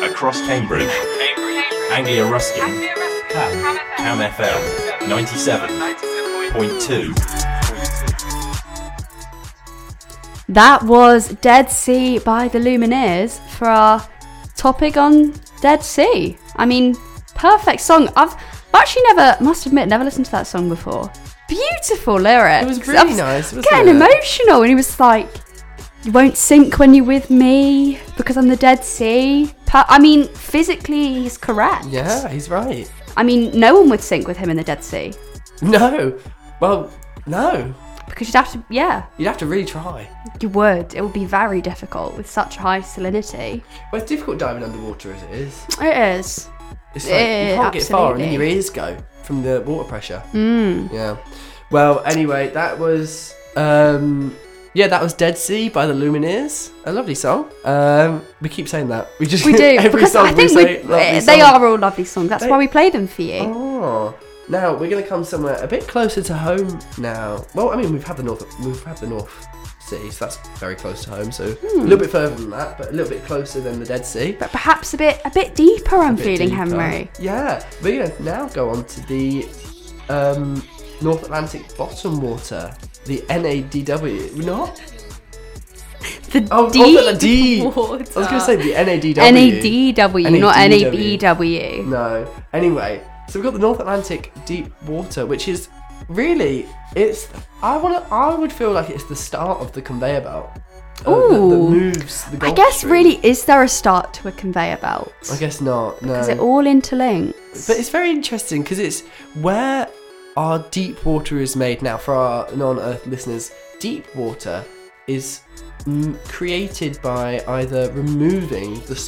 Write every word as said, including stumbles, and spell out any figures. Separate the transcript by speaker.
Speaker 1: across Cambridge. Anglia Ruskin, Cam, Cam F M, ninety-seven point two.
Speaker 2: That was Dead Sea by the Lumineers for our topic on Dead Sea. I mean, perfect song. I've, I've actually never, must admit, never listened to that song before. Beautiful lyrics.
Speaker 3: It was really nice, wasn't
Speaker 2: getting
Speaker 3: it?
Speaker 2: emotional, and he was like, "You won't sink when you're with me because I'm the Dead Sea." Per- I mean, physically, he's correct.
Speaker 3: Yeah, he's right.
Speaker 2: I mean, no one would sink with him in the Dead Sea
Speaker 3: No. Well, no.
Speaker 2: because you'd have to, yeah,
Speaker 3: You'd have to really try.
Speaker 2: you would. It would be very difficult with such high salinity.
Speaker 3: Well, it's difficult diving underwater as it is.
Speaker 2: It is.
Speaker 3: It's like
Speaker 2: Eh,
Speaker 3: you can't get far and then
Speaker 2: absolutely.
Speaker 3: your ears go from the water pressure.
Speaker 2: Mm.
Speaker 3: Yeah. Well, anyway, that was um yeah, that was Dead Sea by the Lumineers. A lovely song. Um we keep saying that. We just
Speaker 2: We do
Speaker 3: every
Speaker 2: because
Speaker 3: song
Speaker 2: I think
Speaker 3: we
Speaker 2: we,
Speaker 3: say lovely
Speaker 2: they
Speaker 3: song.
Speaker 2: are all lovely songs. That's
Speaker 3: They-
Speaker 2: why we play them for you.
Speaker 3: Oh. Now we're gonna come somewhere a bit closer to home now. Well, I mean we've had the North we've had the North Sea, so that's very close to home, so
Speaker 2: Hmm.
Speaker 3: a little bit further than that, but a little bit closer than the Dead Sea.
Speaker 2: But perhaps a bit a bit deeper. I'm
Speaker 3: A bit
Speaker 2: feeling,
Speaker 3: deeper.
Speaker 2: Henry.
Speaker 3: Yeah, we're going to now go on to the um, North Atlantic bottom water, the N A D W. Not?
Speaker 2: The
Speaker 3: Oh,
Speaker 2: deep
Speaker 3: oh, the D.
Speaker 2: water.
Speaker 3: I was going to say the N A D W.
Speaker 2: N A D W, not N A B
Speaker 3: N A D W.
Speaker 2: W.
Speaker 3: No. Anyway, so we've got the North Atlantic deep water, which is really, it's, I want to, I would feel like it's the start of the conveyor belt. Uh, that, that
Speaker 2: Ooh.
Speaker 3: moves the
Speaker 2: I
Speaker 3: Gulf
Speaker 2: guess
Speaker 3: Stream.
Speaker 2: really, is there a start to a conveyor belt?
Speaker 3: I guess not, no.
Speaker 2: Because it all interlinks.
Speaker 3: But it's very interesting because it's where our deep water is made now. For our non-Earth listeners, deep water is mm, created by either removing the